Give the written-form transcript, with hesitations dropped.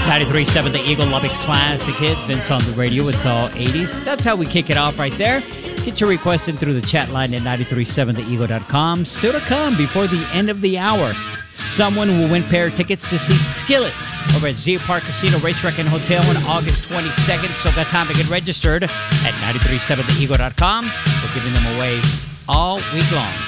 93.7 The Eagle, Lubbock's classic hit. Vince on the radio. It's all 80s. That's how we kick it off right there. Get your requests in through the chat line at 937theeagle.com. Still to come before the end of the hour, someone will win pair of tickets to see Skillet over at Zia Park Casino, Racetrack, and Hotel on August 22nd. Still got time to get registered at 937theeagle.com. We're giving them away all week long.